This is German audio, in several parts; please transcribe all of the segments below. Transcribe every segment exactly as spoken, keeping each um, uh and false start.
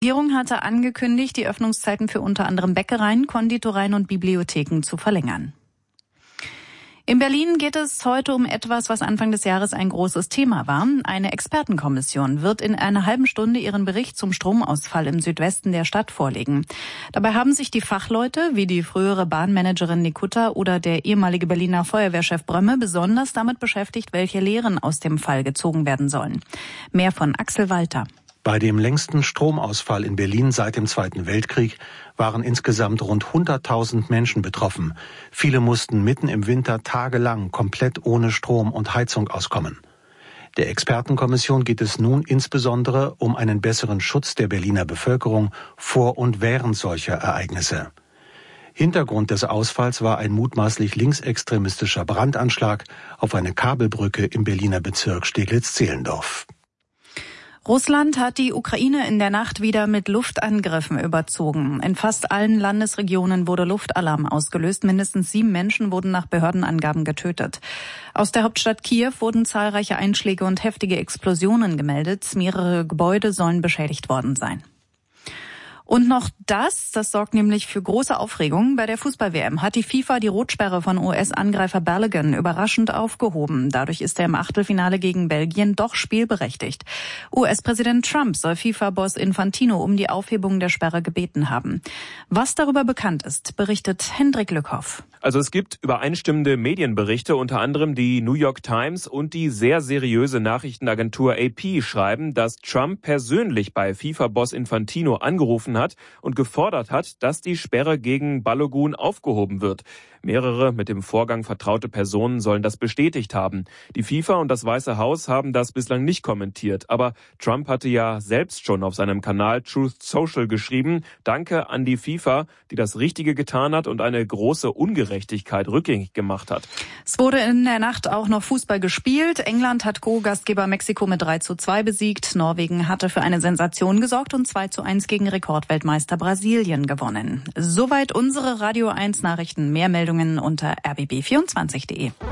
Die Regierung hatte angekündigt, die Öffnungszeiten für unter anderem Bäckereien, Konditoreien und Bibliotheken zu verlängern. In Berlin geht es heute um etwas, was Anfang des Jahres ein großes Thema war. Eine Expertenkommission wird in einer halben Stunde ihren Bericht zum Stromausfall im Südwesten der Stadt vorlegen. Dabei haben sich die Fachleute, wie die frühere Bahnmanagerin Nikutta oder der ehemalige Berliner Feuerwehrchef Brömme, besonders damit beschäftigt, welche Lehren aus dem Fall gezogen werden sollen. Mehr von Axel Walter. Bei dem längsten Stromausfall in Berlin seit dem Zweiten Weltkrieg waren insgesamt rund hunderttausend Menschen betroffen. Viele mussten mitten im Winter tagelang komplett ohne Strom und Heizung auskommen. Der Expertenkommission geht es nun insbesondere um einen besseren Schutz der Berliner Bevölkerung vor und während solcher Ereignisse. Hintergrund des Ausfalls war ein mutmaßlich linksextremistischer Brandanschlag auf eine Kabelbrücke im Berliner Bezirk Steglitz-Zehlendorf. Russland hat die Ukraine in der Nacht wieder mit Luftangriffen überzogen. In fast allen Landesregionen wurde Luftalarm ausgelöst. Mindestens sieben Menschen wurden nach Behördenangaben getötet. Aus der Hauptstadt Kiew wurden zahlreiche Einschläge und heftige Explosionen gemeldet. Mehrere Gebäude sollen beschädigt worden sein. Und noch das, das sorgt nämlich für große Aufregung. Bei der Fußball-W M hat die FIFA die Rotsperre von U S-Angreifer Balogun überraschend aufgehoben. Dadurch ist er im Achtelfinale gegen Belgien doch spielberechtigt. U S-Präsident Trump soll FIFA-Boss Infantino um die Aufhebung der Sperre gebeten haben. Was darüber bekannt ist, berichtet Hendrik Lückhoff. Also es gibt übereinstimmende Medienberichte, unter anderem die New York Times und die sehr seriöse Nachrichtenagentur A P schreiben, dass Trump persönlich bei FIFA-Boss Infantino angerufen hat und gefordert hat, dass die Sperre gegen Balogun aufgehoben wird. Mehrere mit dem Vorgang vertraute Personen sollen das bestätigt haben. Die FIFA und das Weiße Haus haben das bislang nicht kommentiert. Aber Trump hatte ja selbst schon auf seinem Kanal Truth Social geschrieben, Danke an die FIFA, die das Richtige getan hat und eine große Ungerechtigkeit rückgängig gemacht hat. Es wurde in der Nacht auch noch Fußball gespielt. England hat Co-Gastgeber Mexiko mit drei zu zwei besiegt. Norwegen hatte für eine Sensation gesorgt und zwei zu eins gegen Rekordweltmeister Brasilien gewonnen. Soweit unsere Radio eins Nachrichten. Mehr Meldungen unter r b b vierundzwanzig punkt de.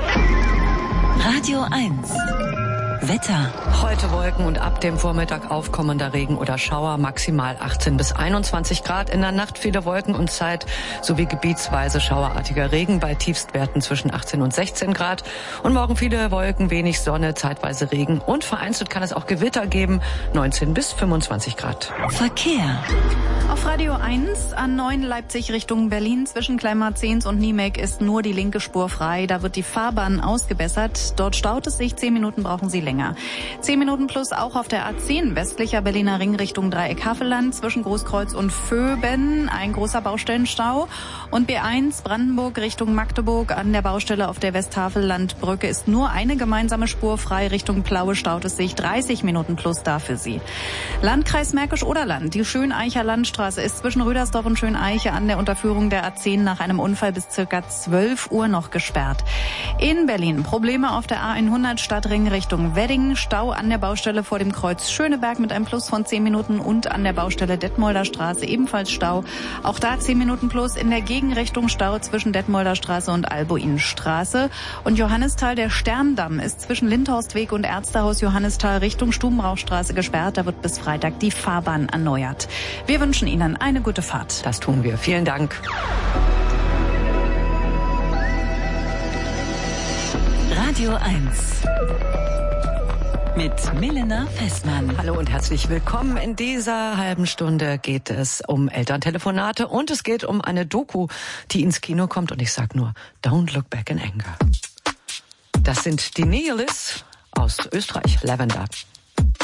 Radio eins. Wetter. Heute Wolken und ab dem Vormittag aufkommender Regen oder Schauer, maximal achtzehn bis einundzwanzig Grad. In der Nacht viele Wolken und Zeit sowie gebietsweise schauerartiger Regen bei Tiefstwerten zwischen achtzehn und sechzehn Grad. Und morgen viele Wolken, wenig Sonne, zeitweise Regen und vereinzelt kann es auch Gewitter geben, neunzehn bis fünfundzwanzig Grad. Verkehr. Auf Radio eins A neun Leipzig Richtung Berlin zwischen Kleinmarzens und Niemek ist nur die linke Spur frei. Da wird die Fahrbahn ausgebessert. Dort staut es sich. Zehn Minuten brauchen Sie länger. Zehn Minuten plus auch auf der A zehn westlicher Berliner Ring Richtung Dreieck-Havelland zwischen Großkreuz und Vöben ein großer Baustellenstau. Und B eins Brandenburg Richtung Magdeburg an der Baustelle auf der Westhavellandbrücke ist nur eine gemeinsame Spur frei. Richtung Plaue staut es sich. dreißig Minuten plus da für Sie. Landkreis Märkisch-Oderland. Die Schöneicher Landstraße ist zwischen Rüdersdorf und Schöneiche an der Unterführung der A zehn nach einem Unfall bis circa zwölf Uhr noch gesperrt. In Berlin Probleme auf der A hundert Stadtring Richtung Wedding. Stau an der Baustelle vor dem Kreuz Schöneberg mit einem Plus von zehn Minuten und an der Baustelle Detmolder Straße ebenfalls Stau. Auch da zehn Minuten plus in der Gegenrichtung Stau zwischen Detmolder Straße und Albuinstraße. Und Johannisthal, der Sterndamm ist zwischen Lindhorstweg und Ärztehaus Johannisthal Richtung Stubenrauchstraße gesperrt. Da wird bis Freitag die Fahrbahn erneuert. Wir wünschen Ihnen eine gute Fahrt. Das tun wir. Vielen Dank. Radio eins. Mit Milena Festmann. Hallo und herzlich willkommen. In dieser halben Stunde geht es um Elterntelefonate und es geht um eine Doku, die ins Kino kommt. Und ich sag nur, don't look back in anger. Das sind die Nihilists aus Österreich, Lavender.